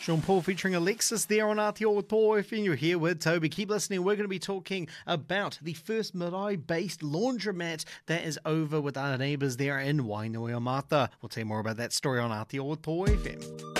Sean Paul featuring Alexis there on Aotearoa FM. You're here with Toby. Keep listening. We're going to be talking about the first marae-based laundromat that is over with our neighbours there in Wainui-o-Mata. We'll tell you more about that story on Aotearoa FM.